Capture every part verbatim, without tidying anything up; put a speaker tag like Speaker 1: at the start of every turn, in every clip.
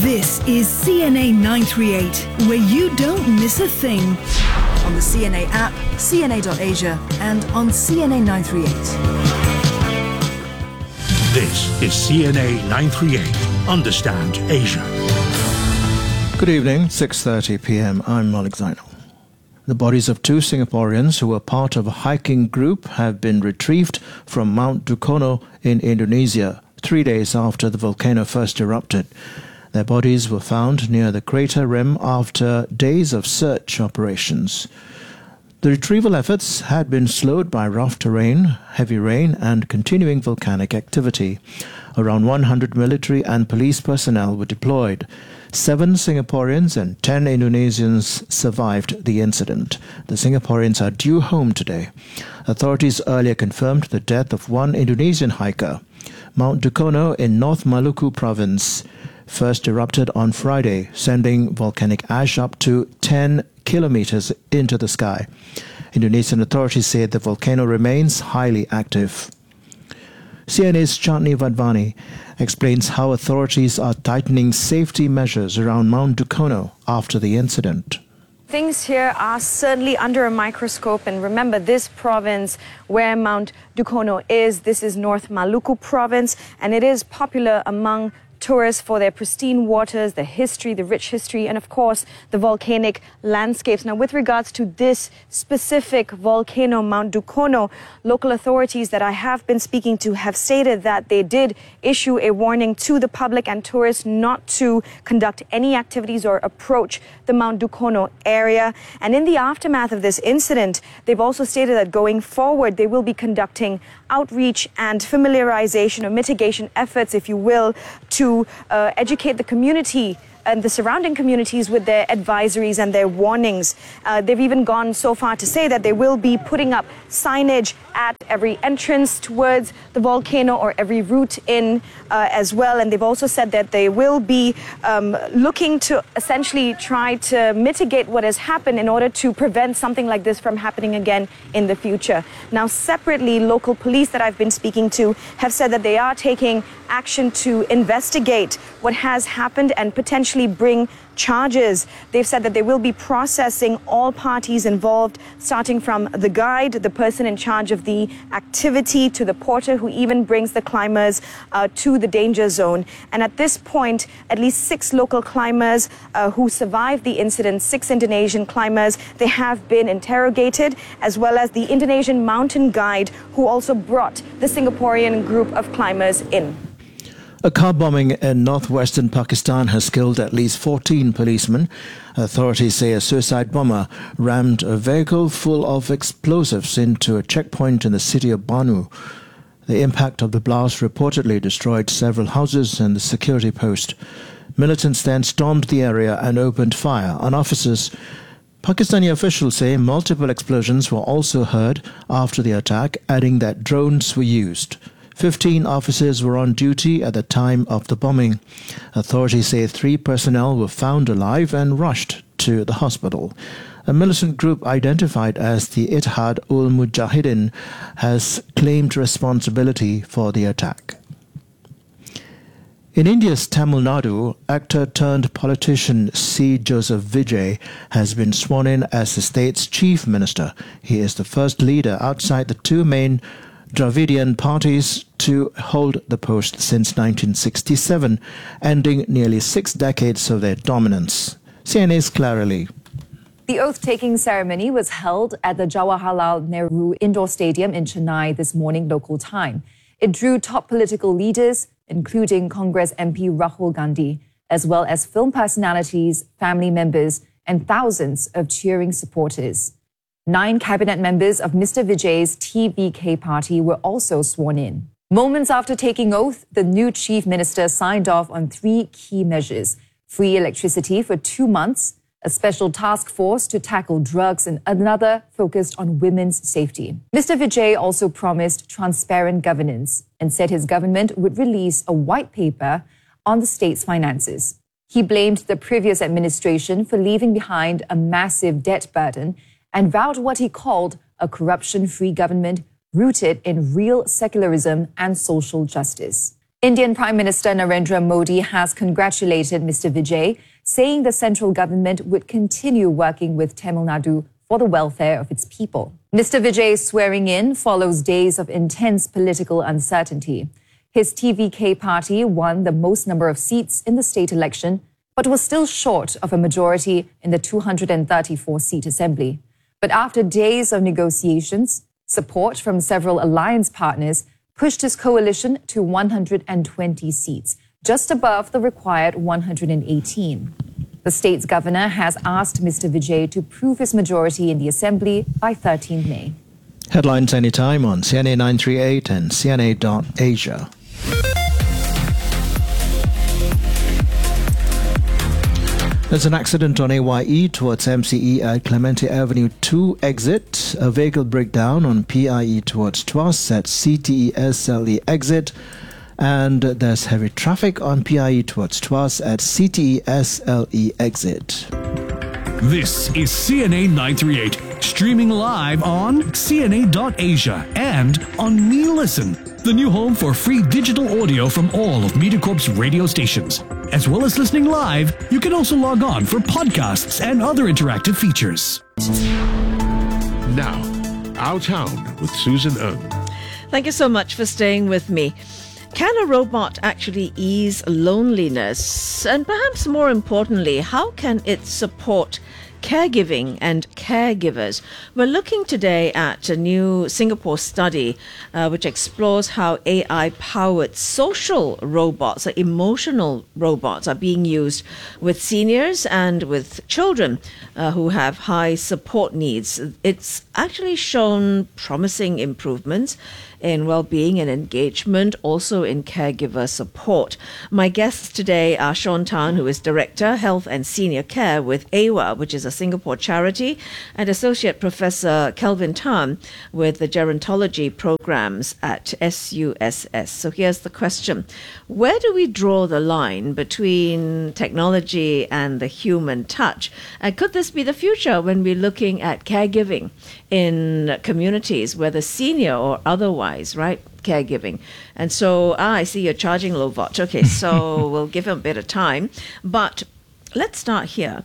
Speaker 1: This is C N A nine thirty-eight, where you don't miss a thing.
Speaker 2: On the C N A app, C N A dot Asia, and on C N A nine thirty-eight.
Speaker 3: This is C N A nine thirty-eight. Understand Asia.
Speaker 4: Good evening, six thirty p m. I'm Malik Zainal. The bodies of two Singaporeans who were part of a hiking group have been retrieved from Mount Dukono in Indonesia, three days after the volcano first erupted. Their bodies were found near the crater rim after days of search operations. The retrieval efforts had been slowed by rough terrain, heavy rain and continuing volcanic activity. Around one hundred military and police personnel were deployed. Seven Singaporeans and ten Indonesians survived the incident. The Singaporeans are due home today. Authorities earlier confirmed the death of one Indonesian hiker. Mount Dukono in North Maluku province first erupted on Friday, sending volcanic ash up to ten kilometers into the sky. Indonesian authorities say the volcano remains highly active. C N A's Chandni Vadvani explains how authorities are tightening safety measures around Mount Dukono after the incident.
Speaker 5: Things here are certainly under a microscope, and remember, this province where Mount Dukono is, this is North Maluku province, and it is popular among tourists for their pristine waters, the history, the rich history, and of course the volcanic landscapes. Now, with regards to this specific volcano, Mount Dukono, local authorities that I have been speaking to have stated that they did issue a warning to the public and tourists not to conduct any activities or approach the Mount Dukono area. And in the aftermath of this incident, they've also stated that going forward, they will be conducting outreach and familiarization or mitigation efforts, if you will, to to uh, educate the community and the surrounding communities with their advisories and their warnings. Uh, they've even gone so far to say that they will be putting up signage at every entrance towards the volcano or every route in uh, as well. And they've also said that they will be um, looking to essentially try to mitigate what has happened in order to prevent something like this from happening again in the future. Now, separately, local police that I've been speaking to have said that they are taking action to investigate what has happened and potentially bring charges. They've said that they will be processing all parties involved, starting from the guide, the person in charge of the activity, to the porter who even brings the climbers uh, to the danger zone. And at this point, at least six local climbers uh, who survived the incident, six Indonesian climbers, they have been interrogated, as well as the Indonesian mountain guide who also brought the Singaporean group of climbers in.
Speaker 4: A car bombing in northwestern Pakistan has killed at least fourteen policemen. Authorities say a suicide bomber rammed a vehicle full of explosives into a checkpoint in the city of Banu. The impact of the blast reportedly destroyed several houses and the security post. Militants then stormed the area and opened fire on officers. Pakistani officials say multiple explosions were also heard after the attack, adding that drones were used. Fifteen officers were on duty at the time of the bombing. Authorities say three personnel were found alive and rushed to the hospital. A militant group identified as the Ittihad ul Mujahideen has claimed responsibility for the attack. In India's Tamil Nadu, actor-turned-politician C. Joseph Vijay has been sworn in as the state's chief minister. He is the first leader outside the two main Dravidian parties to hold the post since nineteen sixty-seven, ending nearly six decades of their dominance. C N A's Clara Lee.
Speaker 6: The oath-taking ceremony was held at the Jawaharlal Nehru Indoor Stadium in Chennai this morning local time. It drew top political leaders, including Congress M P Rahul Gandhi, as well as film personalities, family members, and thousands of cheering supporters. Nine cabinet members of Mister Vijay's T V K party were also sworn in. Moments after taking oath, the new chief minister signed off on three key measures: free electricity for two months, a special task force to tackle drugs, and another focused on women's safety. Mister Vijay also promised transparent governance and said his government would release a white paper on the state's finances. He blamed the previous administration for leaving behind a massive debt burden and vowed what he called a corruption-free government rooted in real secularism and social justice. Indian Prime Minister Narendra Modi has congratulated Mister Vijay, saying the central government would continue working with Tamil Nadu for the welfare of its people. Mister Vijay's swearing in follows days of intense political uncertainty. His T V K party won the most number of seats in the state election, but was still short of a majority in the two hundred thirty-four seat assembly. But after days of negotiations, support from several alliance partners pushed his coalition to one hundred twenty seats, just above the required one hundred eighteen. The state's governor has asked Mister Vijay to prove his majority in the assembly by thirteenth May.
Speaker 4: Headlines anytime on C N A nine thirty-eight and C N A dot Asia. There's an accident on A Y E towards M C E at Clementi Avenue two exit. A vehicle breakdown on P I E towards Tuas at C T E S L E exit. And there's heavy traffic on P I E towards Tuas at C T E S L E exit.
Speaker 3: This is C N A nine thirty-eight, streaming live on C N A dot Asia and on Me Listen, the new home for free digital audio from all of MediaCorp's radio stations. As well as listening live, you can also log on for podcasts and other interactive features.
Speaker 7: Now, Our Town with Susan Ng.
Speaker 8: Thank you so much for staying with me. Can a robot actually ease loneliness? And perhaps more importantly, how can it support caregiving and caregivers? We're looking today at a new Singapore study uh, which explores how A I-powered social robots, or emotional robots, are being used with seniors and with children uh, who have high support needs. It's actually shown promising improvements in well-being and engagement, also in caregiver support. My guests today are Sean Tan, who is Director, Health and Senior Care with A W A, which is a Singapore charity, and Associate Professor Kelvin Tan with the Gerontology programs at S U S S. So here's the question. Where do we draw the line between technology and the human touch? And could this be the future when we're looking at caregiving in communities, whether senior or otherwise, right? Caregiving. And so, ah, I see you're charging Lovot. Okay, so we'll give him a bit of time. But let's start here.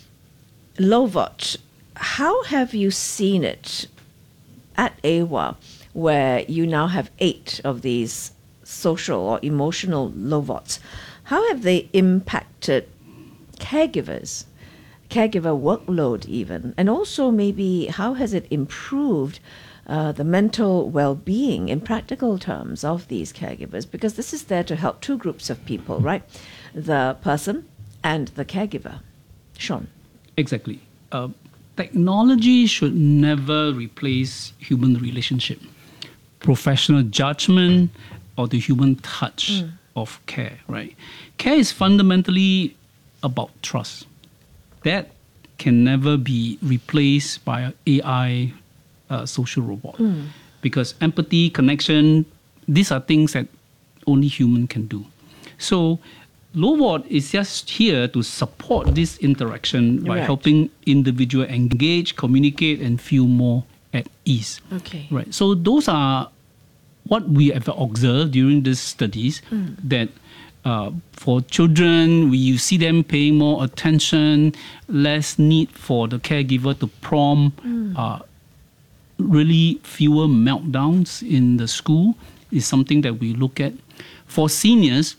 Speaker 8: Lovot, how have you seen it at A W A, where you now have eight of these social or emotional Lovots? How have they impacted caregivers? Caregiver workload even, and also maybe how has it improved uh, the mental well-being in practical terms of these caregivers? Because this is there to help two groups of people, right? The person and the caregiver. Sean.
Speaker 9: Exactly. Uh, technology should never replace human relationship, professional judgment, or the human touch mm. of care, right? Care is fundamentally about trust. That can never be replaced by an A I uh, social robot. Mm. Because empathy, connection, these are things that only human can do. So Lovot is just here to support this interaction by right. helping individual engage, communicate, and feel more at ease.
Speaker 8: Okay.
Speaker 9: Right. So those are what we have observed during these studies, mm. that Uh, for children, we you see them paying more attention, less need for the caregiver to prompt, mm. uh, really fewer meltdowns in the school is something that we look at. For seniors,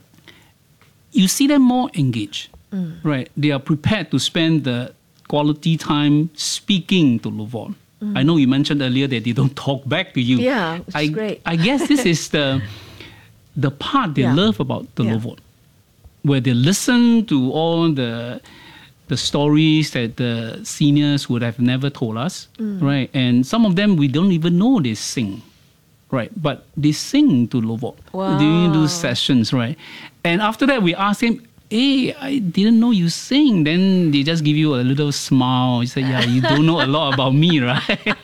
Speaker 9: you see them more engaged, mm. right? They are prepared to spend the quality time speaking to Lovot. Mm. I know you mentioned earlier that they don't talk back to you.
Speaker 8: Yeah, which
Speaker 9: I,
Speaker 8: is great.
Speaker 9: I guess this is the the part they yeah. love about the yeah. Lovot, where they listen to all the the stories that the seniors would have never told us, mm. right? And some of them we don't even know they sing, right? But they sing to Lovot wow. during those sessions, right? And after that, we ask him, hey, I didn't know you sing. Then they just give you a little smile. You say, yeah, you don't know a lot about me, right?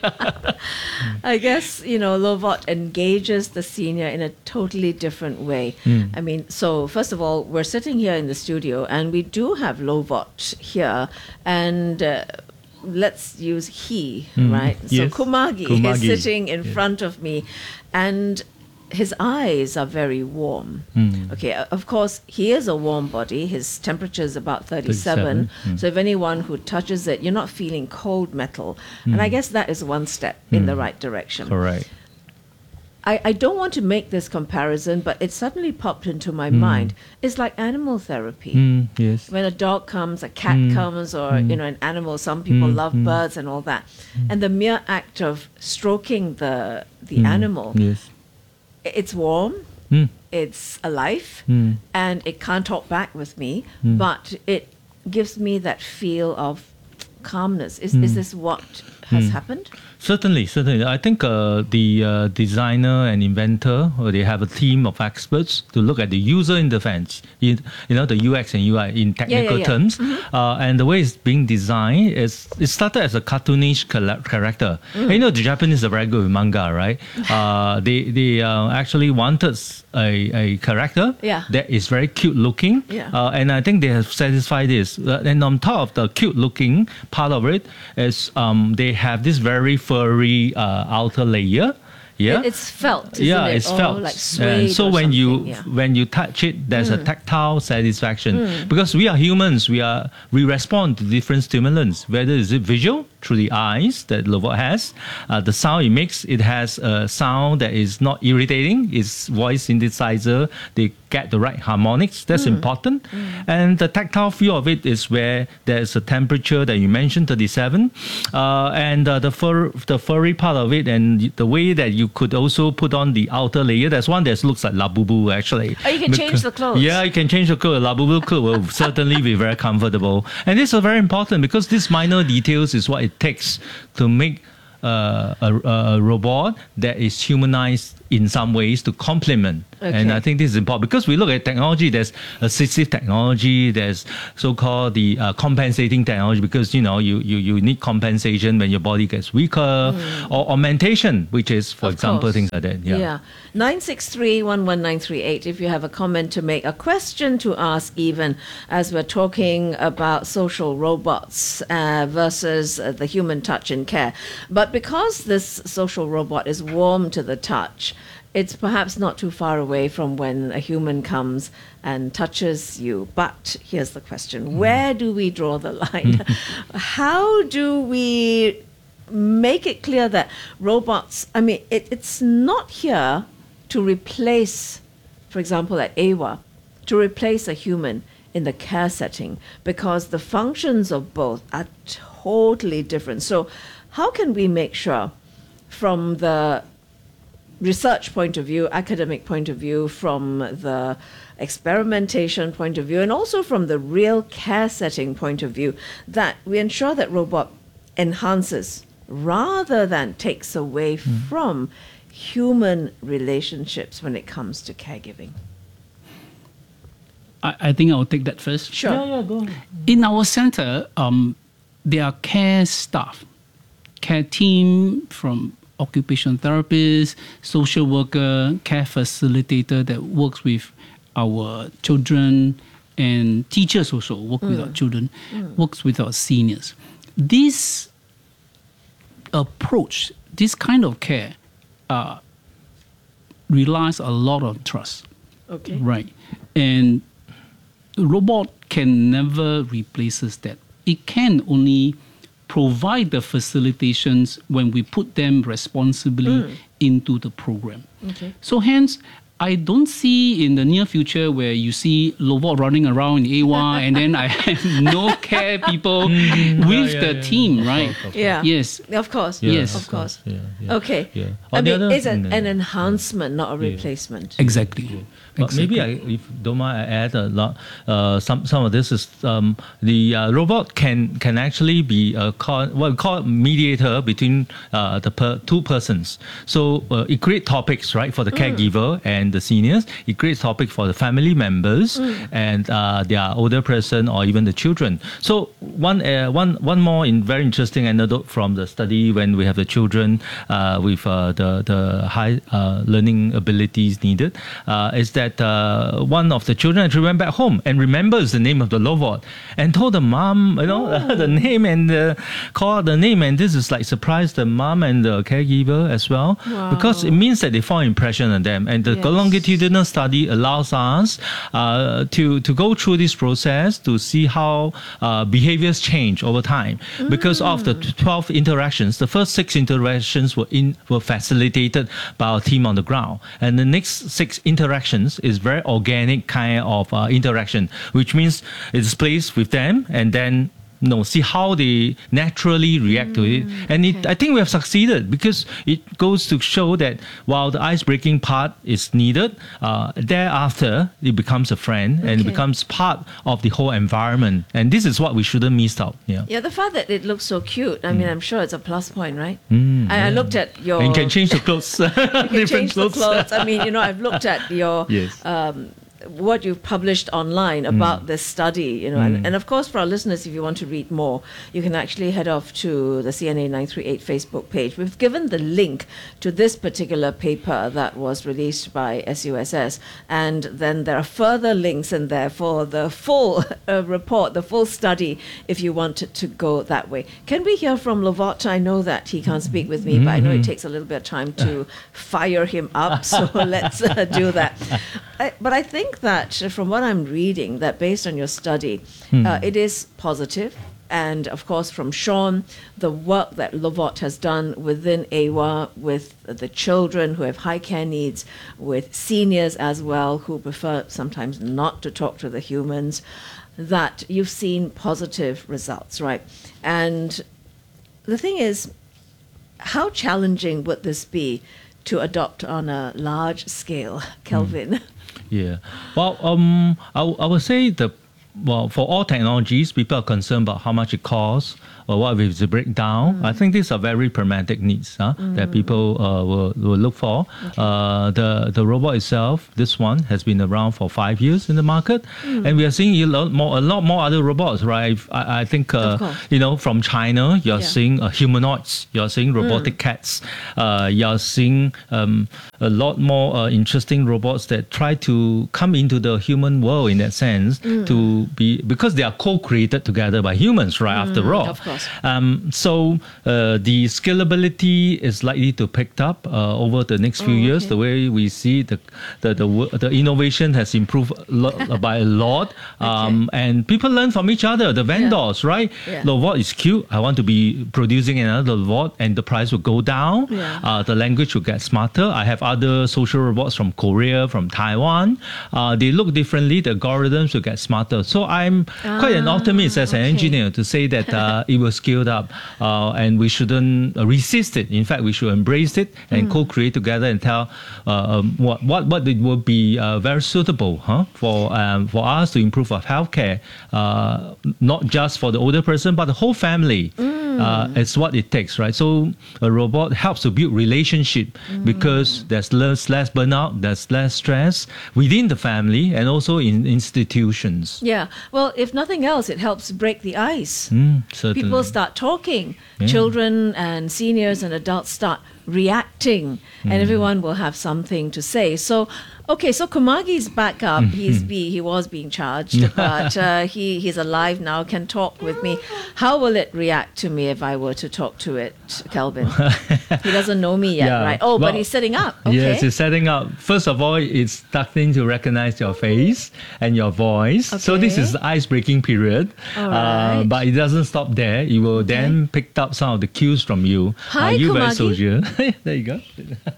Speaker 8: I guess, you know, Lovot engages the senior in a totally different way. Mm. I mean, so first of all, we're sitting here in the studio and we do have Lovot here. And uh, let's use he, mm. right?
Speaker 10: Yes.
Speaker 8: So Kumagi,
Speaker 10: Kumagi
Speaker 8: is sitting in yeah. front of me. And his eyes are very warm.
Speaker 10: Mm.
Speaker 8: Okay, uh, of course, he is a warm body. His temperature is about thirty-seven.
Speaker 10: thirty-seven. Mm.
Speaker 8: So if anyone who touches it, you're not feeling cold metal. And I guess that is one step in the right direction.
Speaker 10: Correct.
Speaker 8: I, I don't want to make this comparison, but it suddenly popped into my mind. It's like animal therapy.
Speaker 10: Mm, yes.
Speaker 8: When a dog comes, a cat
Speaker 10: Mm.
Speaker 8: comes, or
Speaker 10: Mm.
Speaker 8: you know, an animal. Some people
Speaker 10: Mm,
Speaker 8: love
Speaker 10: mm.
Speaker 8: birds and all that, and the mere act of stroking the the
Speaker 10: Mm,
Speaker 8: animal,
Speaker 10: Yes.
Speaker 8: i- it's warm,
Speaker 10: Mm.
Speaker 8: it's alive,
Speaker 10: Mm.
Speaker 8: and it can't talk back with me,
Speaker 10: Mm.
Speaker 8: but it gives me that feel of calmness. Is is
Speaker 10: Mm.
Speaker 8: this what has
Speaker 10: Mm.
Speaker 8: happened?
Speaker 10: Certainly, certainly. I think uh, the uh, designer and inventor, or they have a team of experts to look at the user interface, you, you know, the U X and U I in technical
Speaker 8: yeah.
Speaker 10: terms.
Speaker 8: Mhm.
Speaker 10: Uh, and the way it's being designed is, it started as a cartoonish cala- character. And you know, the Japanese are very good with manga, right? Uh, they they uh, actually wanted a, a character
Speaker 8: Yeah.
Speaker 10: that is very cute looking.
Speaker 8: Yeah.
Speaker 10: Uh, and I think they have satisfied this. Uh, and on top of the cute looking part of it is um, they have this very furry uh, outer layer. Yeah,
Speaker 8: It- it's felt, isn't
Speaker 10: yeah,
Speaker 8: it?
Speaker 10: it's
Speaker 8: Or
Speaker 10: felt.
Speaker 8: like
Speaker 10: And
Speaker 8: suede
Speaker 10: so
Speaker 8: or
Speaker 10: when you
Speaker 8: something, yeah.
Speaker 10: when you touch it, there's a
Speaker 8: Mm.
Speaker 10: tactile satisfaction
Speaker 8: Mm.
Speaker 10: because we are humans. We are we respond to different stimulants. Whether is it visual through the eyes that the robot has, uh, the sound it makes. It has a sound that is not irritating. It's voice synthesizer. They get the right harmonics. That's
Speaker 8: Mm.
Speaker 10: important. And the tactile feel of it is where there's a temperature that you mentioned, thirty-seven, uh, and uh, the fur, the furry part of it, and the way that you could also put on the outer layer. There's one that looks like Labubu actually.
Speaker 8: Oh, you can change the clothes.
Speaker 10: Yeah, you can change the clothes. Labubu clothes will certainly be very comfortable, and this is very important because these minor details is what it takes to make uh, a, a robot that is humanized in some ways to complement. And
Speaker 8: Okay.
Speaker 10: I think this is important because we look at technology, there's assistive technology, there's so-called the uh, compensating technology because, you know, you, you, you need compensation when your body gets weaker or augmentation, which is, for
Speaker 8: Of
Speaker 10: example,
Speaker 8: course.
Speaker 10: things like that. Yeah.
Speaker 8: Yeah. nine six three, one one nine three eight if you have a comment to make, a question to ask even, as we're talking about social robots uh, versus uh, the human touch and care. But because this social robot is warm to the touch, it's perhaps not too far away from when a human comes and touches you. But here's the question. Where do we draw the line? How do we make it clear that robots, I mean, it, it's not here to replace, for example, at A W A, to replace a human in the care setting, because the functions of both are totally different. So how can we make sure from the research point of view, academic point of view, from the experimentation point of view, and also from the real care setting point of view, that we ensure that robot enhances rather than takes away from human relationships when it comes to caregiving?
Speaker 9: I, I think I'll take that first.
Speaker 8: Sure.
Speaker 10: Yeah, yeah, go.
Speaker 9: In our center, um, there are care staff, care team from occupational therapist, social worker, care facilitator that works with our children, and teachers also work with our children, works with our seniors. This approach, this kind of care, uh, relies a lot on trust.
Speaker 8: Okay.
Speaker 9: Right. And robot can never replace that. It can only provide the facilitations when we put them responsibly into the program.
Speaker 8: Okay.
Speaker 9: So hence, I don't see in the near future where you see robot running around in A W A and then I have no care people with
Speaker 10: yeah,
Speaker 9: the
Speaker 10: yeah,
Speaker 9: team,
Speaker 10: yeah.
Speaker 9: right?
Speaker 10: Of course, of
Speaker 8: Yeah.
Speaker 9: Yes.
Speaker 8: Of course.
Speaker 10: Yeah,
Speaker 9: Yes.
Speaker 8: Of course.
Speaker 10: Yeah, yeah.
Speaker 8: Okay.
Speaker 10: Yeah.
Speaker 8: I
Speaker 10: On the
Speaker 8: mean,
Speaker 10: other-
Speaker 8: it's an,
Speaker 10: mm,
Speaker 8: an enhancement, not a replacement.
Speaker 9: Exactly.
Speaker 10: But maybe I, if don't mind, I add a lot. Uh, some some of this is um, the uh, robot can can actually be a call, what we call mediator between uh, the per, two persons. So uh, it creates topics, right, for the caregiver and the seniors. It creates topics for the family members and uh, their older person or even the children. So one uh, one one more in very interesting anecdote from the study when we have the children uh, with uh, the the high uh, learning abilities needed uh, is that that uh, one of the children actually went back home and remembers the name of the robot and told the mom, you know, oh. the name and uh, called the name. And this is like surprised the mom and the caregiver as well, wow. because it means that they form impression on them. And the yes. longitudinal study allows us uh, to, to go through this process to see how uh, behaviors change over time. Mm. Because of the twelve interactions, the first six interactions were in were facilitated by our team on the ground, and the next six interactions is very organic kind of uh, interaction, which means it's placed with them and then you know, see how they naturally react mm, to it. And okay. it, I think we have succeeded because it goes to show that while the ice-breaking part is needed, uh, thereafter it becomes a friend okay. and it becomes part of the whole environment. And this is what we shouldn't miss out. Yeah,
Speaker 8: yeah, the fact that it looks so cute, I mm. mean, I'm sure it's a plus point, right?
Speaker 10: Mm,
Speaker 8: I,
Speaker 10: yeah.
Speaker 8: I looked at your...
Speaker 10: And you can change the clothes.
Speaker 8: you can change clothes. the clothes. I mean, you know, I've looked at your...
Speaker 10: Yes.
Speaker 8: Um, what you've published online about mm. this study, you know, mm. and, and of course for our listeners, if you want to read more, you can actually head off to the C N A nine three eight Facebook page. We've given the link to this particular paper that was released by S U S S, and then there are further links in there for the full uh, report, the full study, if you want to, to go that way. Can we hear from Lovot? I know that he can't speak with me, mm-hmm. but I know it takes a little bit of time to fire him up, so let's uh, do that. I, but I think that from what I'm reading, that based on your study, hmm. uh, it is positive. And of course, from Sean, the work that Lovot has done within A W A with the children who have high care needs, with seniors as well, who prefer sometimes not to talk to the humans, that you've seen positive results, right? And the thing is, how challenging would this be to adopt on a large scale, Kelvin? Hmm.
Speaker 10: Yeah. Well, um, I, I would say the well for all technologies, people are concerned about how much it costs or what if it's a breakdown. Mm. I think these are very pragmatic needs huh, mm. that people uh, will, will look for. Okay. Uh, the the robot itself, this one has been around for five years in the market, mm. and we are seeing a lot more, a lot more other robots. Right? I, I think uh, you know from China, you're yeah. seeing uh, humanoids, you're seeing robotic mm. cats, uh, you're seeing um, a lot more uh, interesting robots that try to come into the human world in that sense mm. to be because they are co-created together by humans, right? Mm, after all,
Speaker 8: of course.
Speaker 10: Um, so uh, the scalability is likely to pick up uh, over the next few oh, years. Okay. The way we see the the the, the innovation has improved lo- by a lot, um, okay. and people learn from each other. The vendors, yeah. right? Yeah. The robot is cute. I want to be producing another robot, and the price will go down. Yeah. Uh, the language will get smarter. I have other social robots from Korea, from Taiwan. Uh, they look differently. The algorithms will get smarter. So I'm ah, quite an optimist as an okay. engineer to say that uh, it will scale up uh, and we shouldn't resist it. In fact, we should embrace it and mm. co-create together and tell uh, um, what, what what it will be uh, very suitable huh, for um, for us to improve our healthcare, uh, not just for the older person, but the whole family. Mm. Uh, it's what it takes, right? So a robot helps to build relationship mm. because there's less, less burnout, there's less stress within the family and also in institutions.
Speaker 8: Yeah. Well, if nothing else, it helps break the ice.
Speaker 10: Mm, certainly.
Speaker 8: People start talking.
Speaker 10: Yeah.
Speaker 8: Children and seniors and adults start reacting, mm. and everyone will have something to say. So, okay, so Kumagi's back up. He's be he was being charged, but uh, he he's alive now. Can talk with me. How will it react to me if I were to talk to it, Kelvin? He doesn't know me yet, yeah. right? Oh, well, but he's setting up. Okay.
Speaker 10: Yes, he's setting up. First of all, it's starting to recognize your face and your voice. Okay. So this is the ice-breaking period. All right. Uh, but it doesn't stop there. It will okay. then pick up some of the cues from you.
Speaker 8: Hi,
Speaker 10: Are you
Speaker 8: Kumagi.
Speaker 10: very social? There you go.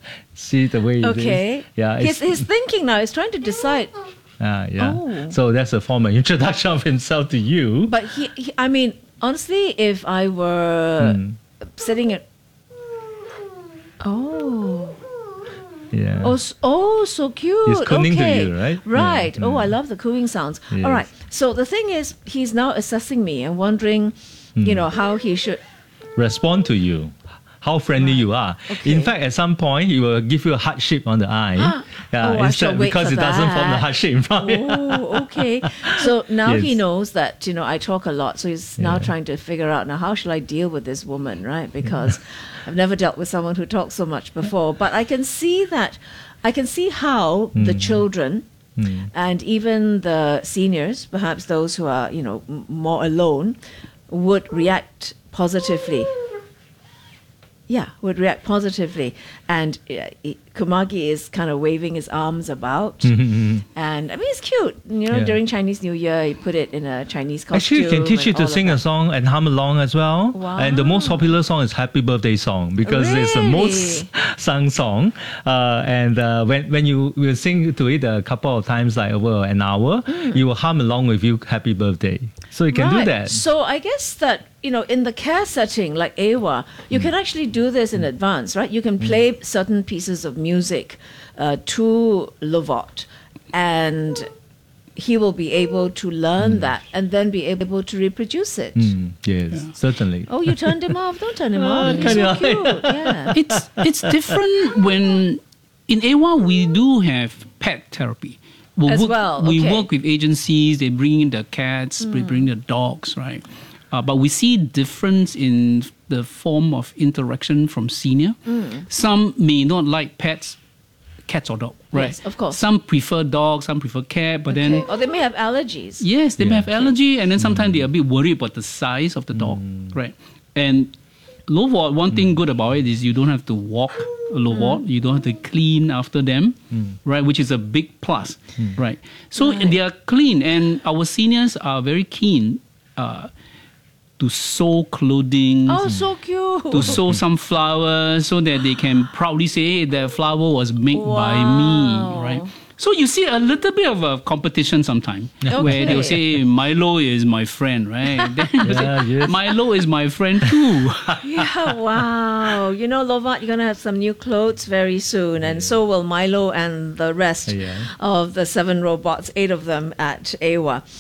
Speaker 10: See the way it
Speaker 8: okay.
Speaker 10: is. Yeah,
Speaker 8: he's, he's thinking now. He's trying to decide.
Speaker 10: Uh, yeah.
Speaker 8: Oh.
Speaker 10: So that's a formal introduction of himself to you.
Speaker 8: But he, he I mean, honestly, if I were mm. sitting at... Oh.
Speaker 10: Yeah.
Speaker 8: Oh, oh, so cute.
Speaker 10: He's cooing
Speaker 8: okay.
Speaker 10: to you, right?
Speaker 8: Right.
Speaker 10: Yeah.
Speaker 8: Oh,
Speaker 10: mm.
Speaker 8: I love the cooing sounds.
Speaker 10: Yes.
Speaker 8: All right. So the thing is, he's now assessing me and wondering, mm. you know, how he should...
Speaker 10: respond to you. How friendly right. you are.
Speaker 8: Okay.
Speaker 10: In fact, at some point, he will give you a heart shape on the eye.
Speaker 8: Ah.
Speaker 10: Yeah,
Speaker 8: oh,
Speaker 10: instead, because it
Speaker 8: that.
Speaker 10: doesn't form the heart shape in front.
Speaker 8: Oh, okay. So now
Speaker 10: yes.
Speaker 8: he knows that, you know, I talk a lot. So he's now
Speaker 10: yeah.
Speaker 8: trying to figure out, now, how shall I deal with this woman, right? Because I've never dealt with someone who talks so much before. But I can see that, I can see how mm. the children
Speaker 10: Mm.
Speaker 8: And even the seniors, perhaps those who are, you know, m- more alone, would react positively. Yeah, would react positively. And uh, it- Kumagi is kind of waving his arms about. And I mean, it's cute. You know,
Speaker 10: Yeah.
Speaker 8: during Chinese New Year, you put it in a Chinese costume.
Speaker 10: Actually, you can teach you
Speaker 8: and
Speaker 10: to
Speaker 8: all of
Speaker 10: sing a
Speaker 8: that.
Speaker 10: song and hum along as well.
Speaker 8: Wow.
Speaker 10: And the most popular song is Happy Birthday Song because it's the most sung song. Uh, and uh, when when you will sing to it a couple of times, like over an hour, you will hum along with you Happy Birthday. So you can do
Speaker 8: Right.
Speaker 10: that.
Speaker 8: So I guess that, you know, in the care setting like A W A, you can actually do this in advance, right? You can play certain pieces of music uh, to Lovot, and he will be able to learn that and then be able to reproduce it.
Speaker 10: Mm, yes, certainly.
Speaker 8: Oh, you turned him off. Don't turn him
Speaker 10: Uh,
Speaker 8: off. He's so
Speaker 10: kinda-
Speaker 8: cute. Yeah.
Speaker 9: It's it's different when in A W A we do have pet therapy. We
Speaker 8: As
Speaker 9: work,
Speaker 8: well,
Speaker 9: we
Speaker 8: okay.
Speaker 9: work with agencies. They bring in the cats, we bring the dogs, right? Uh, but we see difference in the form of interaction from senior. Some may not like pets, cats or dog, right?
Speaker 8: Yes, of course.
Speaker 9: Some prefer dogs, some prefer cat, but
Speaker 8: Okay.
Speaker 9: then
Speaker 8: Or they may have allergies.
Speaker 9: yes, they may
Speaker 10: Yeah.
Speaker 9: have allergy, and then sometimes they're a bit worried about the size of the dog, right? And Lovot, one thing good about it is you don't have to walk a Lovot, you don't have to clean after them, right? Which is a big plus, right? So they are clean, and our seniors are very keen uh, to sew clothing.
Speaker 8: Oh, so cute.
Speaker 9: To sew some flowers so that they can proudly say, hey, the flower was made by me, right? So you see a little bit of a competition sometimes where they'll say, hey, Milo is my friend, right? Then they'll say,
Speaker 10: Yeah, yes.
Speaker 9: Milo is my friend too.
Speaker 8: Yeah, wow. You know, Lovat, you're going to have some new clothes very soon, and so will Milo and the rest
Speaker 10: Yeah.
Speaker 8: of the seven robots, eight of them at A W A.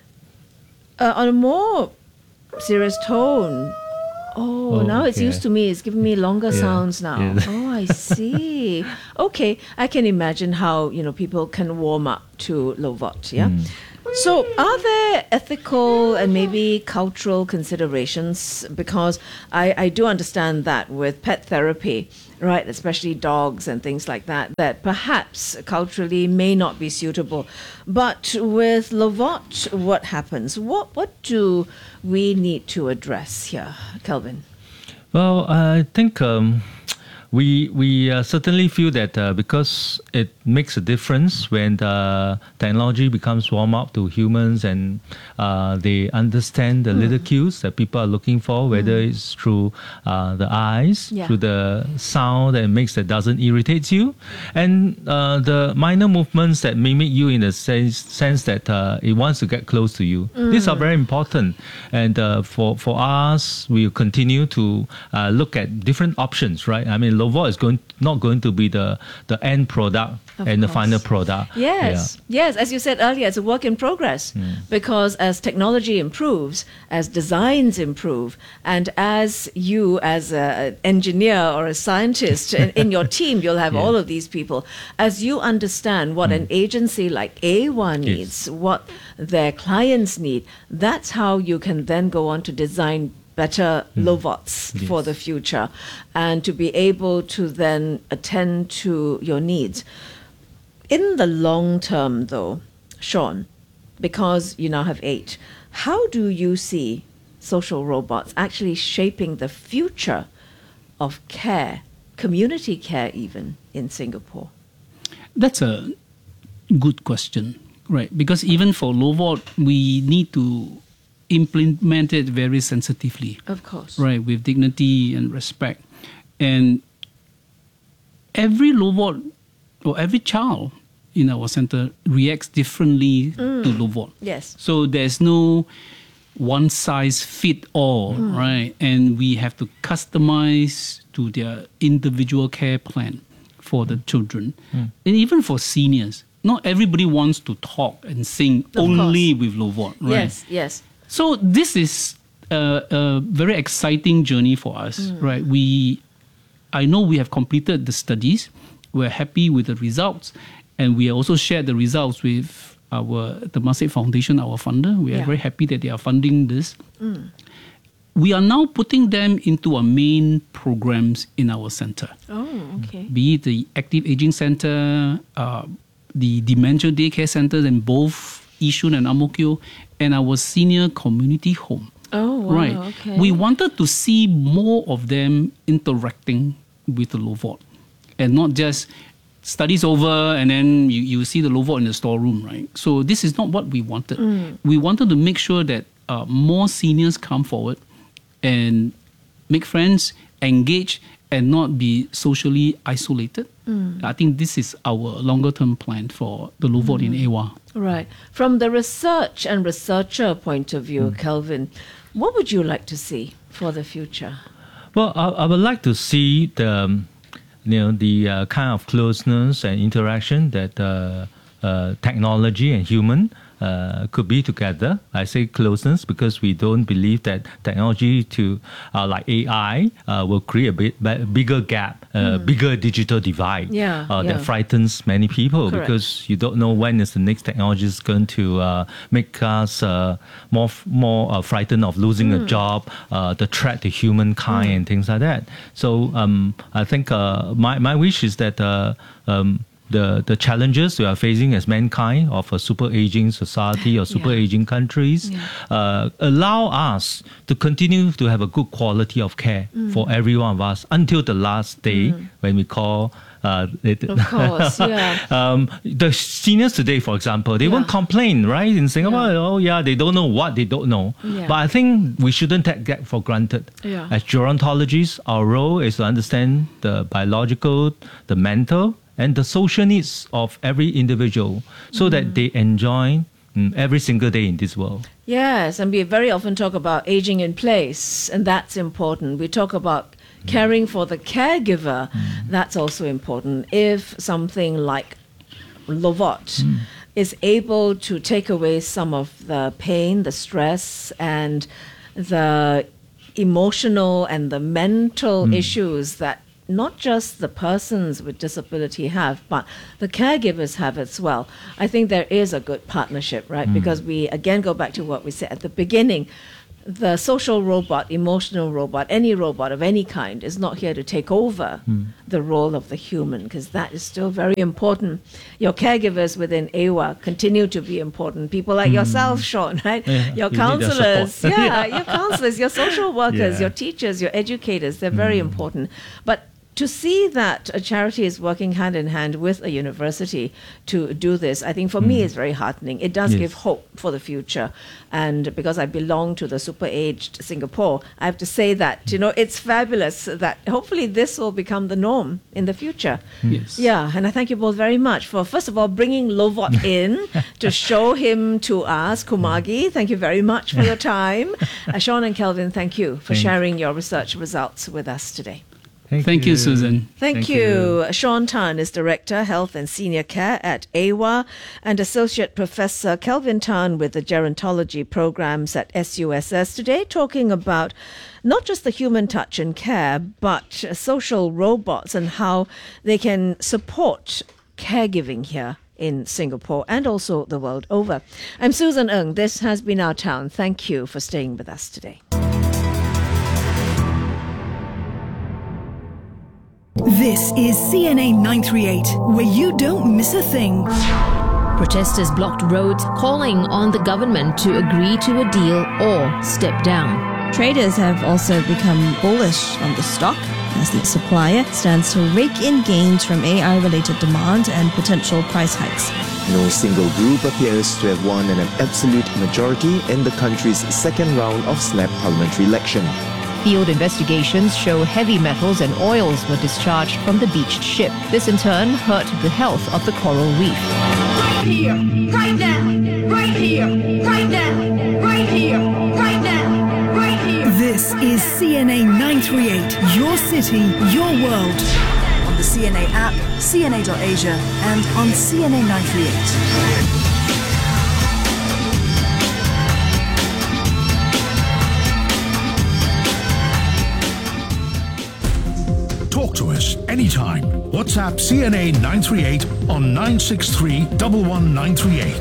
Speaker 8: Uh, on a more serious tone, oh,
Speaker 10: Oh,
Speaker 8: now it's
Speaker 10: yeah.
Speaker 8: used to me. It's giving me longer
Speaker 10: Yeah.
Speaker 8: sounds now.
Speaker 10: Yeah.
Speaker 8: Oh, I see. Okay, I can imagine how, you know, people can warm up to Lovot, yeah?
Speaker 10: Hmm.
Speaker 8: So, are there ethical and maybe cultural considerations? Because I, I do understand that with pet therapy, right, especially dogs and things like that, that perhaps culturally may not be suitable. But with Lovot, what happens? What what do we need to address here, Kelvin?
Speaker 10: Well, I think um, we we uh, certainly feel that uh, because it makes a difference when the technology becomes warm up to humans and uh, they understand the little cues that people are looking for, whether it's through uh, the eyes,
Speaker 8: Yeah.
Speaker 10: through the sound that makes that doesn't irritate you, and uh, the minor movements that mimic you in the sense, sense that uh, it wants to get close to you. These are very important, and uh, for for us, we will continue to uh, look at different options. Right? I mean, Lovot is going not going to be the the end product
Speaker 8: Of
Speaker 10: and the
Speaker 8: course.
Speaker 10: final product.
Speaker 8: Yes, yes. As you said earlier, it's a work in progress because as technology improves, as designs improve, and as you, as an engineer or a scientist in, in your team, you'll have
Speaker 10: Yeah.
Speaker 8: all of these people. As you understand what an agency like A W A needs, what their clients need, that's how you can then go on to design better Lovots for the future and to be able to then attend to your needs. In the long term, though, Sean, because you now have eight, how do you see social robots actually shaping the future of care, community care even, in Singapore?
Speaker 9: That's a good question, right? Because even for Lovot, we need to implement it very sensitively,
Speaker 8: Of course.
Speaker 9: right, with dignity and respect. And every Lovot or every child in our center reacts differently to Lovot.
Speaker 8: Yes.
Speaker 9: So there's no one size fit all, right? And we have to customize to their individual care plan for the children. And even for seniors, not everybody wants to talk and sing
Speaker 8: Of
Speaker 9: only with Lovot, right?
Speaker 8: Yes, yes.
Speaker 9: So this is a, a very exciting journey for us, right? We, I know we have completed the studies. We're happy with the results, and we also shared the results with our Temasek Foundation, our funder. We are
Speaker 8: Yeah.
Speaker 9: very happy that they are funding this. We are now putting them into our main programs in our center,
Speaker 8: Oh, okay.
Speaker 9: be it the Active Aging Center, uh, the dementia daycare centers in both Yishun and Ang Mo Kio, and our senior community home.
Speaker 8: Oh, wow,
Speaker 9: right.
Speaker 8: okay.
Speaker 9: We wanted to see more of them interacting with the Lovot, and not just studies over and then you, you see the Lovot in the storeroom, right? So this is not what we wanted. Mm. We wanted to make sure that uh, more seniors come forward and make friends, engage, and not be socially isolated. Mm. I think this is our longer term plan for the Lovot mm. in A W A.
Speaker 8: Right. From the research and researcher point of view, mm. Kelvin, what would you like to see for the future?
Speaker 10: Well, I, I would like to see the, um, you know, the uh, kind of closeness and interaction that uh, uh, technology and human Uh, could be together. I say closeness because we don't believe that technology to uh, like A I uh, will create a bit, b- bigger gap, a uh, mm. bigger digital divide
Speaker 8: yeah,
Speaker 10: uh,
Speaker 8: yeah.
Speaker 10: that frightens many people. Correct. Because you don't know when is the next technology is going to uh, make us uh, more more uh, frightened of losing mm. a job, uh, the threat to humankind mm. and things like that. So um, I think uh, my my wish is that uh, um, The, the challenges we are facing as mankind of a super aging society or super yeah. aging countries yeah. uh, allow us to continue to have a good quality of care mm. for every one of us until the last day mm. when we call uh, it.
Speaker 8: Of course, yeah.
Speaker 10: um, the seniors today, for example, they yeah. won't complain, right? In Singapore, yeah. oh yeah, they don't know what they don't know. Yeah. But I think we shouldn't take that for granted.
Speaker 8: Yeah.
Speaker 10: As gerontologists, our role is to understand the biological, the mental, and the social needs of every individual so mm. that they enjoy mm, every single day in this world.
Speaker 8: Yes, and we very often talk about aging in place, and that's important. We talk about mm. caring for the caregiver, mm. that's also important. If something like Lovot mm. is able to take away some of the pain, the stress, and the emotional and the mental mm. issues that not just the persons with disability have, but the caregivers have as well. I think there is a good partnership, right? Mm. Because we, again, go back to what we said at the beginning. The social robot, emotional robot, any robot of any kind is not here to take over mm. the role of the human, because that is still very important. Your caregivers within A W A continue to be important. People like mm. yourself, Sean, right?
Speaker 10: Yeah,
Speaker 8: your
Speaker 10: you
Speaker 8: counselors, yeah, your counselors, your social workers, yeah. your teachers, your educators, they're very mm. important. But to see that a charity is working hand in hand with a university to do this, I think for mm. me is very heartening. It does yes. give hope for the future. And because I belong to the super aged Singapore, I have to say that, you know, it's fabulous that hopefully this will become the norm in the future.
Speaker 9: Yes.
Speaker 8: Yeah, and I thank you both very much for, first of all, bringing Lovot in to show him to us. Kumagi, thank you very much for your time. Uh, Sean and Kelvin, thank you for
Speaker 10: Thanks.
Speaker 8: sharing your research results with us today.
Speaker 10: Thank,
Speaker 9: Thank you. you, Susan.
Speaker 8: Thank, Thank you. you. Sean Tan is Director, Health and Senior Care at A W A, and Associate Professor Kelvin Tan with the Gerontology Programs at S U S S, today talking about not just the human touch and care, but social robots and how they can support caregiving here in Singapore and also the world over. I'm Susan Ng. This has been Our Town. Thank you for staying with us today.
Speaker 1: This is C N A nine three eight, where you don't miss a thing.
Speaker 11: Protesters blocked roads, calling on the government to agree to a deal or step down.
Speaker 12: Traders have also become bullish on the stock as the supplier stands to rake in gains from A I-related demand and potential price hikes.
Speaker 13: No single group appears to have won an absolute majority in the country's second round of SNAP parliamentary election.
Speaker 11: Field investigations show heavy metals and oils were discharged from the beached ship. This in turn hurt the health of the coral reef.
Speaker 14: Right here, right now, right here, right now, right here, right now, right here.
Speaker 1: This is C N A nine three eight, your city, your world.
Speaker 2: On the C N A app, C N A dot Asia, and on C N A nine three eight.
Speaker 3: Talk to us anytime. WhatsApp C N A nine three eight on nine six three, one one nine three eight.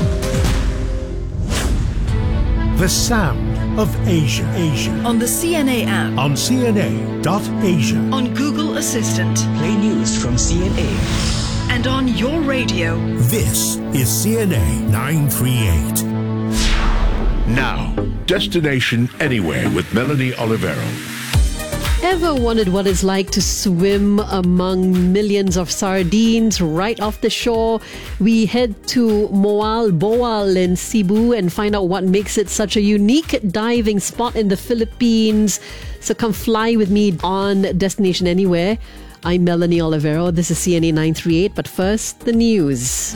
Speaker 15: The sound of Asia. Asia.
Speaker 1: On the C N A app.
Speaker 15: On C N A dot Asia.
Speaker 1: On Google Assistant.
Speaker 16: Play news from C N A.
Speaker 1: and on your radio.
Speaker 15: This is C N A nine thirty-eight.
Speaker 7: Now, Destination Anywhere with Melanie Olivero.
Speaker 16: Ever wondered what it's like to swim among millions of sardines right off the shore? We head to Moal Boal in Cebu and find out what makes it such a unique diving spot in the Philippines. So come fly with me on Destination Anywhere. I'm Melanie Olivero. This is C N A nine thirty-eight. But first, the news.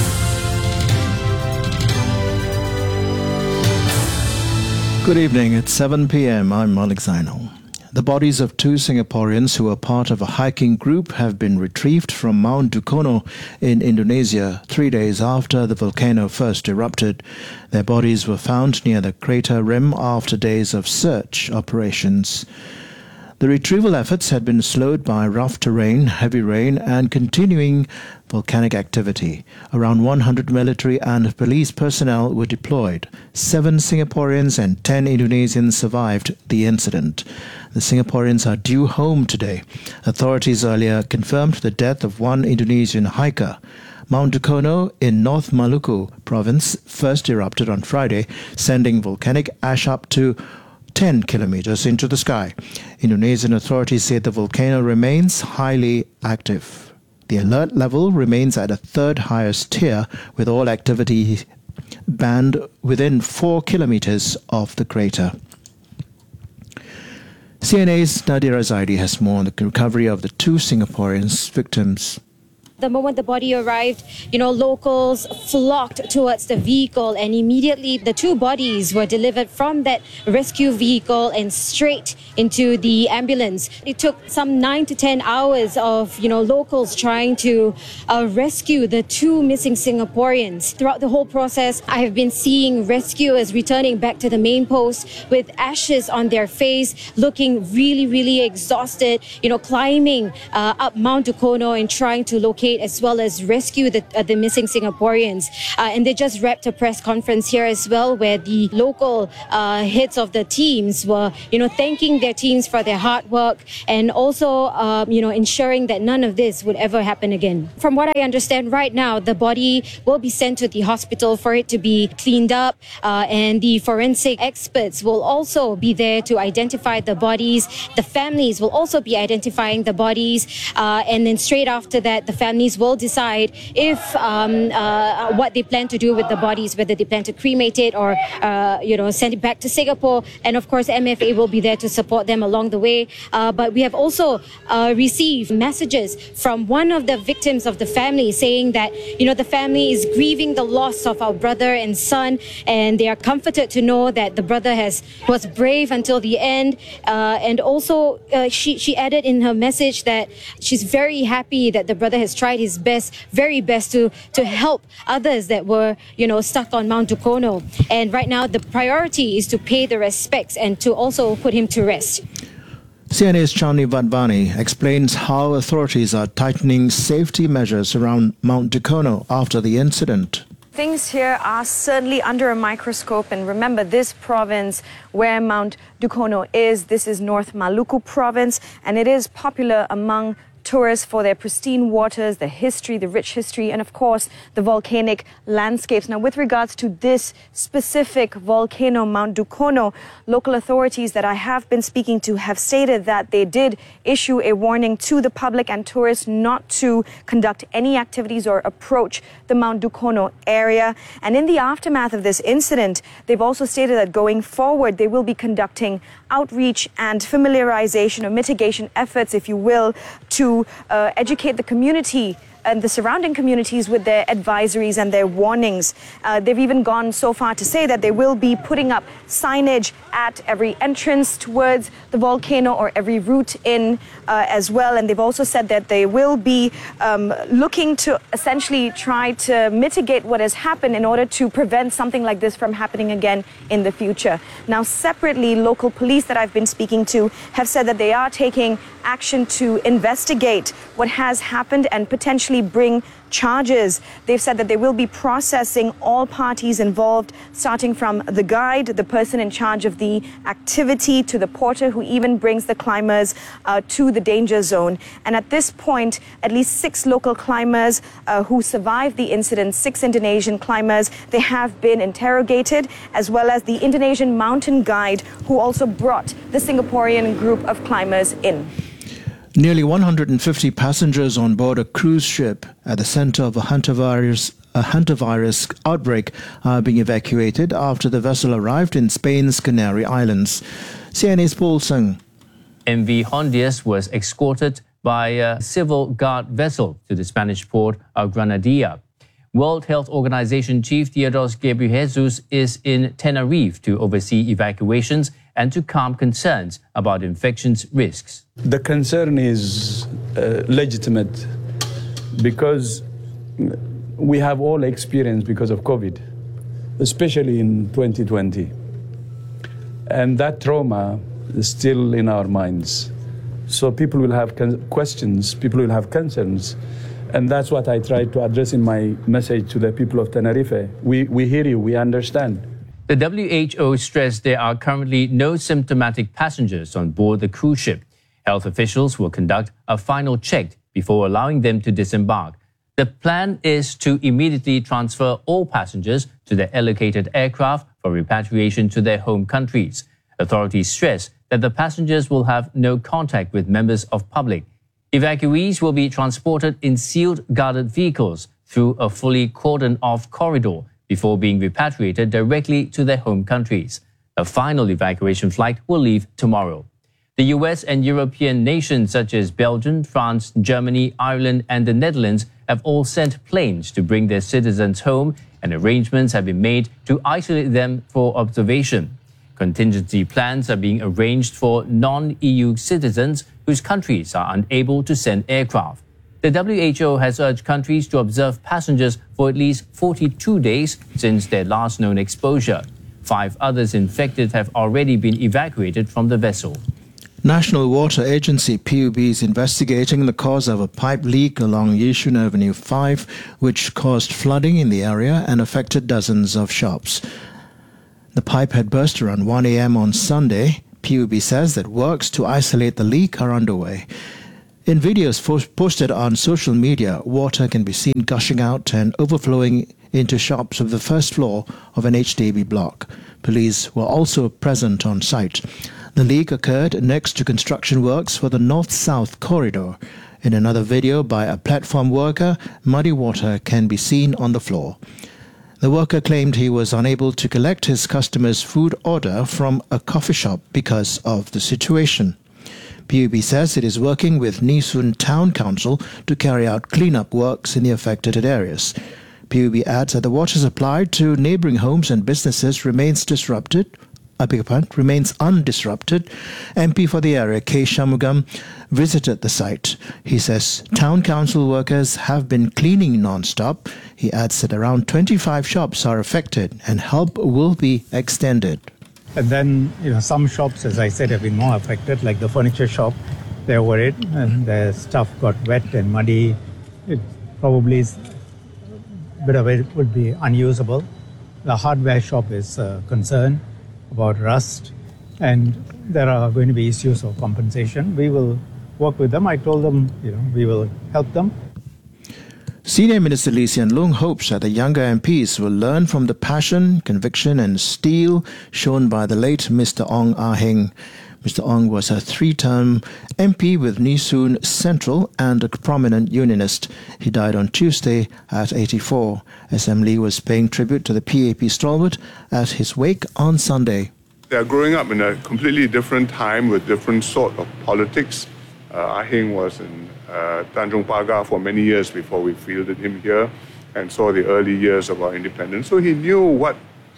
Speaker 4: Good evening. It's seven p.m. I'm Malik Zainal. The bodies of two Singaporeans who were part of a hiking group have been retrieved from Mount Dukono in Indonesia three days after the volcano first erupted. Their bodies were found near the crater rim after days of search operations. The retrieval efforts had been slowed by rough terrain, heavy rain and continuing volcanic activity. Around one hundred military and police personnel were deployed. Seven Singaporeans and ten Indonesians survived the incident. The Singaporeans are due home today. Authorities earlier confirmed the death of one Indonesian hiker. Mount Dukono in North Maluku province first erupted on Friday, sending volcanic ash up to ten kilometers into the sky. Indonesian authorities say the volcano remains highly active. The alert level remains at a third highest tier, with all activity banned within four kilometers of the crater. C N A's Nadia Zaidi has more on the recovery of the two Singaporeans victims.
Speaker 17: The moment the body arrived, you know, locals flocked towards the vehicle, and immediately the two bodies were delivered from that rescue vehicle and straight into the ambulance. It took some nine to ten hours of, you know, locals trying to uh, rescue the two missing Singaporeans. Throughout the whole process, I have been seeing rescuers returning back to the main post with ashes on their face, looking really, really exhausted, you know, climbing uh, up Mount Dukono and trying to locate as well as rescue the, uh, the missing Singaporeans. Uh, and they just wrapped a press conference here as well, where the local uh, heads of the teams were, you know, thanking their teams for their hard work and also, um, you know, ensuring that none of this would ever happen again. From what I understand right now, the body will be sent to the hospital for it to be cleaned up, uh, and the forensic experts will also be there to identify the bodies. The families will also be identifying the bodies, uh, and then straight after that, the families will decide if um, uh, what they plan to do with the bodies, whether they plan to cremate it or uh, you know, send it back to Singapore. And of course, M F A will be there to support them along the way. Uh, but we have also uh, received messages from one of the victims of the family saying that, you know, the family is grieving the loss of our brother and son, and they are comforted to know that the brother has was brave until the end. Uh, and also, uh, she she added in her message that she's very happy that the brother has tried his best, very best to to help others that were, you know, stuck on Mount Dukono. And right now, the priority is to pay the respects and to also put him to rest.
Speaker 4: C N A's Chandni Vadvani explains how authorities are tightening safety measures around Mount Dukono after the incident.
Speaker 5: Things here are certainly under a microscope, and remember, this province where Mount Dukono is, this is North Maluku province, and it is popular among tourists for their pristine waters, the history, the rich history, and of course the volcanic landscapes. Now, with regards to this specific volcano, Mount Dukono, local authorities that I have been speaking to have stated that they did issue a warning to the public and tourists not to conduct any activities or approach the Mount Dukono area. And in the aftermath of this incident, they've also stated that going forward they will be conducting outreach and familiarization or mitigation efforts, if you will, to uh, educate the community and the surrounding communities with their advisories and their warnings. Uh, they've even gone so far to say that they will be putting up signage at every entrance towards the volcano or every route in uh, as well. And they've also said that they will be um, looking to essentially try to mitigate what has happened in order to prevent something like this from happening again in the future. Now, separately, local police that I've been speaking to have said that they are taking action to investigate what has happened and potentially actually bring charges. They've said that they will be processing all parties involved, starting from the guide, the person in charge of the activity, to the porter who even brings the climbers uh, to the danger zone. And at this point, at least six local climbers uh, who survived the incident, six Indonesian climbers, they have been interrogated, as well as the Indonesian mountain guide who also brought the Singaporean group of climbers in.
Speaker 4: Nearly one hundred fifty passengers on board a cruise ship at the center of a hantavirus, a hantavirus outbreak are being evacuated after the vessel arrived in Spain's Canary Islands. C N A's Paul Sung.
Speaker 18: M V Hondias was escorted by a civil guard vessel to the Spanish port of Granadilla. World Health Organization Chief Tedros Ghebreyesus is in Tenerife to oversee evacuations and to calm concerns about infections risks.
Speaker 19: The concern is uh, legitimate because we have all experienced because of COVID, especially in twenty twenty. And that trauma is still in our minds. So people will have questions, people will have concerns. And that's what I tried to address in my message to the people of Tenerife. We, we hear you, we understand.
Speaker 18: The W H O stressed there are currently no symptomatic passengers on board the cruise ship. Health officials will conduct a final check before allowing them to disembark. The plan is to immediately transfer all passengers to their allocated aircraft for repatriation to their home countries. Authorities stress that the passengers will have no contact with members of public. Evacuees will be transported in sealed guarded vehicles through a fully cordoned-off corridor before being repatriated directly to their home countries. A final evacuation flight will leave tomorrow. The U S and European nations such as Belgium, France, Germany, Ireland, and the Netherlands have all sent planes to bring their citizens home, and arrangements have been made to isolate them for observation. Contingency plans are being arranged for non-E U citizens whose countries are unable to send aircraft. The W H O has urged countries to observe passengers for at least forty-two days since their last known exposure. Five others infected have already been evacuated from the vessel.
Speaker 4: National Water Agency P U B is investigating the cause of a pipe leak along Yishun Avenue five, which caused flooding in the area and affected dozens of shops. The pipe had burst around one a m on Sunday. P U B says that works to isolate the leak are underway. In videos posted on social media, water can be seen gushing out and overflowing into shops of the first floor of an H D B block. Police were also present on site. The leak occurred next to construction works for the north-south corridor. In another video by a platform worker, muddy water can be seen on the floor. The worker claimed he was unable to collect his customer's food order from a coffee shop because of the situation. P U B says it is working with Nee Soon Town Council to carry out clean-up works in the affected areas. P U B adds that the water supply to neighbouring homes and businesses remains disrupted. I beg your pardon, remains undisrupted. M P for the area, K. Shanmugam, visited the site. He says town council workers have been cleaning non-stop. He adds that around twenty-five shops are affected and help will be extended.
Speaker 20: And then, you know, some shops, as I said, have been more affected, like the furniture shop. They're worried and their stuff got wet and muddy. It probably is, a bit of it would be unusable. The hardware shop is uh, concerned about rust, and there are going to be issues of compensation. We will work with them. I told them, you know, we will help them.
Speaker 4: Senior Minister Lee Hsien Loong hopes that the younger M Ps will learn from the passion, conviction and steel shown by the late Mister Ong Ah Heng. Mister Ong was a three-term M P with Nee Soon Central and a prominent unionist. He died on Tuesday at eighty-four. S M Lee was paying tribute to the P A P stalwart at his wake on Sunday.
Speaker 21: They are growing up in a completely different time with different sort of politics. Uh, Ah Heng was in uh, Tanjung Pagar for many years before we fielded him here and saw the early years of our independence. So he knew what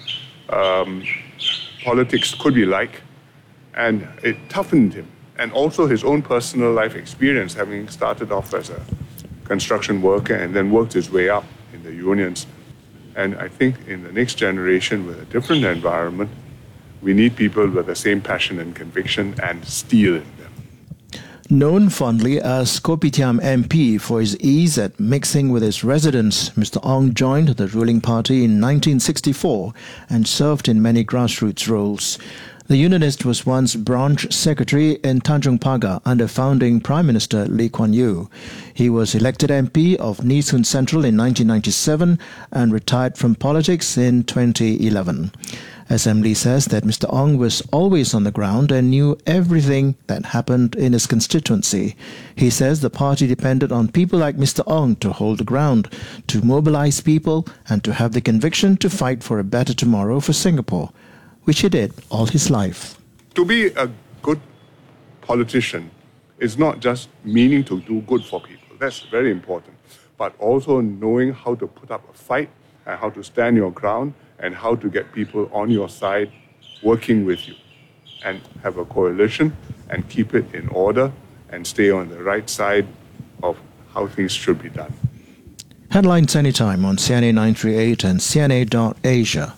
Speaker 21: um, politics could be like, and it toughened him. And also his own personal life experience, having started off as a construction worker and then worked his way up in the unions. And I think in the next generation with a different environment, we need people with the same passion and conviction and steel in them.
Speaker 4: Known fondly as Kopitiam M P for his ease at mixing with his residents, Mister Ong joined the ruling party in nineteen sixty-four and served in many grassroots roles. The Unionist was once branch secretary in Tanjung Pagar under founding Prime Minister Lee Kuan Yew. He was elected M P of Nee Soon Central in nineteen ninety-seven and retired from politics in twenty eleven. S M Lee says that Mister Ong was always on the ground and knew everything that happened in his constituency. He says the party depended on people like Mister Ong to hold the ground, to mobilize people and to have the conviction to fight for a better tomorrow for Singapore, which he did all his life.
Speaker 21: To be a good politician is not just meaning to do good for people. That's very important. But also knowing how to put up a fight and how to stand your ground and how to get people on your side working with you and have a coalition and keep it in order and stay on the right side of how things should be done.
Speaker 4: Headlines anytime on C N A nine thirty-eight and C N A dot Asia.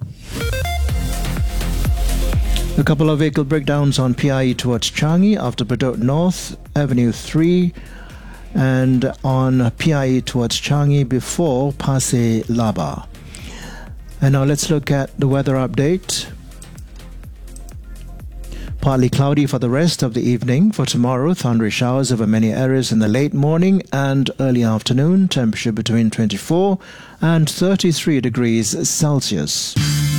Speaker 4: A couple of vehicle breakdowns on P I E towards Changi after Bedok North, Avenue three, and on P I E towards Changi before Pasir Laba. And now let's look at the weather update. Partly cloudy for the rest of the evening. For tomorrow, thundery showers over many areas in the late morning and early afternoon. Temperature between twenty-four and thirty-three degrees Celsius.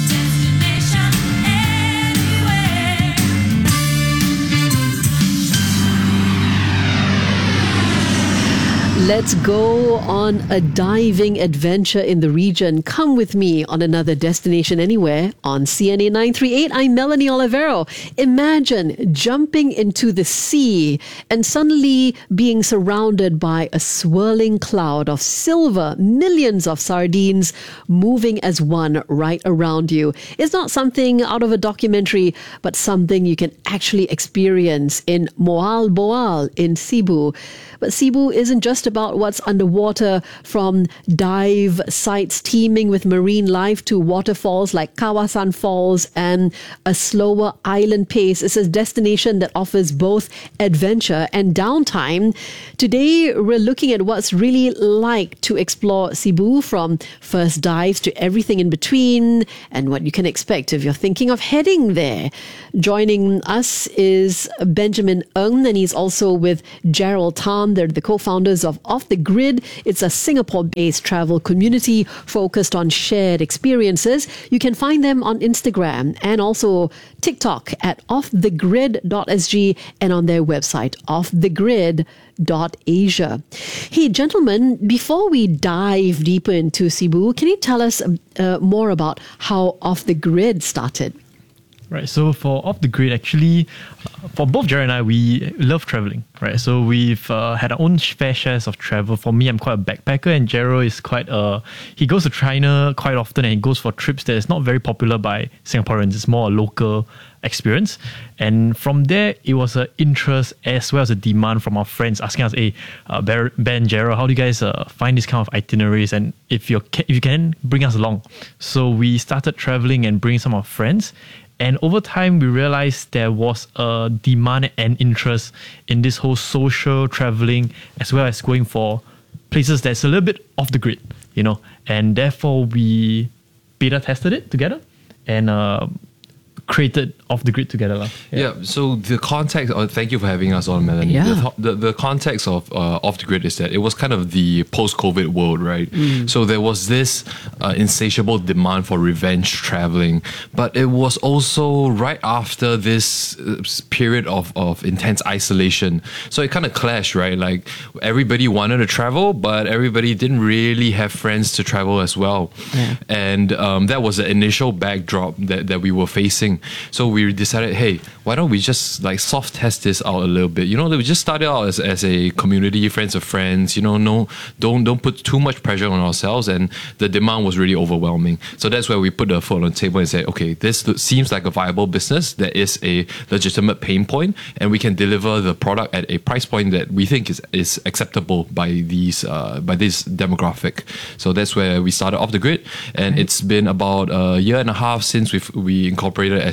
Speaker 16: Let's go on a diving adventure in the region. Come with me on another destination anywhere on C N A nine thirty-eight. I'm Melanie Olivero. Imagine jumping into the sea and suddenly being surrounded by a swirling cloud of silver, millions of sardines moving as one right around you. It's not something out of a documentary, but something you can actually experience in Moal Boal in Cebu. But Cebu isn't just about what's underwater, from dive sites teeming with marine life to waterfalls like Kawasan Falls and a slower island pace. It's a destination that offers both adventure and downtime. Today, we're looking at what's really like to explore Cebu, from first dives to everything in between, and what you can expect if you're thinking of heading there. Joining us is Benjamin Ng, and he's also with Gerald Tan. They're the co-founders of Off the Grid. It's a Singapore-based travel community focused on shared experiences. You can find them on Instagram and also TikTok at off the grid dot s g and on their website off the grid dot asia. Hey, gentlemen, before we dive deeper into Cebu, can you tell us uh, more about how Off the Grid started?
Speaker 6: Right, so for Off the Grid, actually, uh, for both Jerry and I, we love traveling, right? So we've uh, had our own fair shares of travel. For me, I'm quite a backpacker, and Jero is quite a, he goes to China quite often, and he goes for trips that is not very popular by Singaporeans. It's more a local experience. And from there, it was an interest as well as a demand from our friends asking us, hey, uh, Ben, Jero, how do you guys uh, find this kind of itineraries? And if, you're, if you can, bring us along. So we started traveling and bringing some of our friends. And over time, we realized there was a demand and interest in this whole social traveling, as well as going for places that's a little bit off the grid, you know. And therefore, we beta tested it together and uh, created Off the Grid together.
Speaker 22: Yeah. yeah, so the context, uh, thank you for having us on, Melanie.
Speaker 16: Yeah.
Speaker 22: The, the, the context of uh, Off the Grid is that it was kind of the post-COVID world, right? Mm. So there was this uh, insatiable demand for revenge traveling, but it was also right after this uh, period of, of intense isolation. So it kind of clashed, right? Like everybody wanted to travel, but everybody didn't really have friends to travel as well. Yeah. And um, that was the initial backdrop that, that we were facing. So we decided, hey, why don't we just like soft test this out a little bit? You know, we just started out as, as a community, friends of friends, you know, no, don't don't put too much pressure on ourselves. And the demand was really overwhelming. So that's where we put the foot on the table and said, okay, this seems like a viable business. There is a legitimate pain point, and we can deliver the product at a price point that we think is, is acceptable by these uh, by this demographic. So that's where we started Off the Grid. And it's been about a year and a half since we've, we incorporated as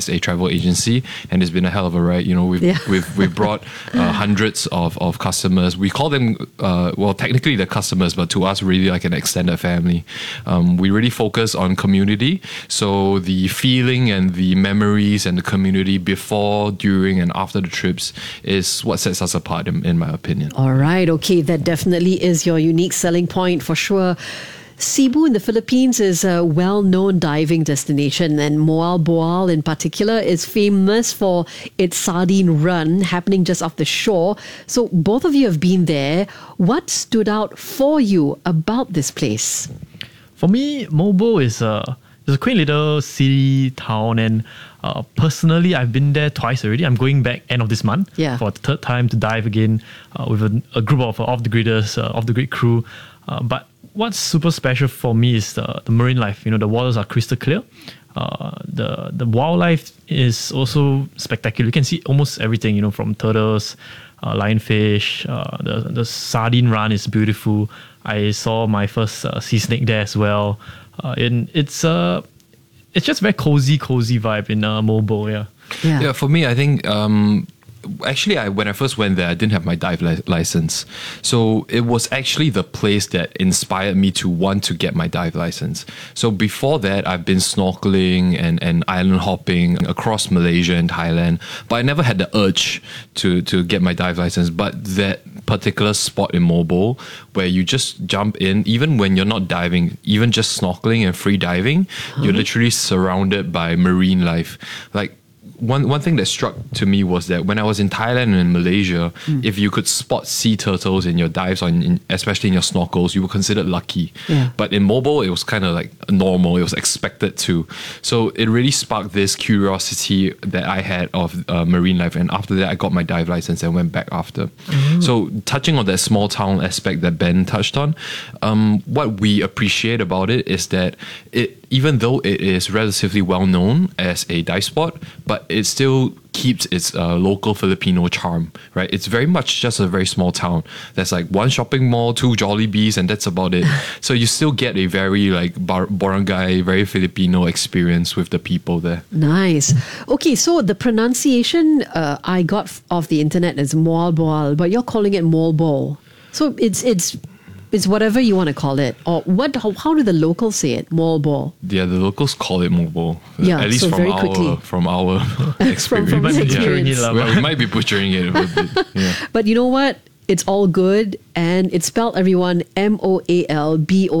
Speaker 22: as a travel agency, and it's been a hell of a ride. You know, we've
Speaker 16: Yeah.
Speaker 22: we've we've brought uh, hundreds of, of customers. We call them uh, well, technically they're customers, but to us, really like an extended family. Um, we really focus on community, so the feeling and the memories and the community before, during, and after the trips is what sets us apart, in, in my opinion.
Speaker 16: All right, okay, that definitely is your unique selling point for sure. Cebu in the Philippines is a well-known diving destination, and Moal Boal in particular is famous for its sardine run happening just off the shore. So both of you have been there. What stood out for you about this place?
Speaker 6: For me, Mobo is a, is a quaint little city town, and uh, personally, I've been there twice already. I'm going back end of this month
Speaker 16: Yeah.
Speaker 6: for the third time to dive again uh, with a, a group of uh, off-the-gridders, uh, off-the-grid crew. Uh, but what's super special for me is the, the marine life. You know, the waters are crystal clear. Uh, the the wildlife is also spectacular. You can see almost everything, you know, from turtles, uh, lionfish. Uh, the the sardine run is beautiful. I saw my first uh, sea snake there as well. Uh, and it's uh, it's just very cozy, cozy vibe in uh, Mobo. Yeah.
Speaker 16: Yeah.
Speaker 22: Yeah, for me, I think um, actually, I when I first went there, I didn't have my dive li- license, so it was actually the place that inspired me to want to get my dive license. So before that, I've been snorkeling and, and island hopping across Malaysia and Thailand, but I never had the urge to to get my dive license. But that particular spot in Mobo where you just jump in, even when you're not diving, even just snorkeling and free diving, you're literally surrounded by marine life. Like, One one thing that struck to me was that when I was in Thailand and in Malaysia,
Speaker 16: Mm.
Speaker 22: if you could spot sea turtles in your dives, or in, in, especially in your snorkels, you were considered lucky.
Speaker 16: Yeah.
Speaker 22: But in Mobo, it was kind of like normal. It was expected to. So it really sparked this curiosity that I had of uh, marine life. And after that, I got my dive license and went back after. So touching on that small town aspect that Ben touched on, um, what we appreciate about it is that it, even though it is relatively well known as a dive spot, but it still keeps its uh, local Filipino charm, right? It's very much just a very small town. There's like one shopping mall, two Jollibees, and that's about it. So you still get a very like bar- barangay, very Filipino experience with the people there.
Speaker 16: Nice. Okay, so the pronunciation uh, I got f- off the internet is Moal Boal, but you're calling it Moal Boal. So it's it's it's whatever you want to call it. Or what? How, how do the locals say it? Moal Boal.
Speaker 22: Yeah, the locals call it Mobo.
Speaker 16: Yeah,
Speaker 22: At least
Speaker 16: so
Speaker 22: from
Speaker 16: very
Speaker 22: our
Speaker 16: quickly.
Speaker 22: from our experience.
Speaker 16: from
Speaker 22: We might be butchering
Speaker 16: experience.
Speaker 22: it, lah, but we might be butchering it a bit. Yeah.
Speaker 16: But you know what? It's all good, and it's spelled, everyone, M O A L B O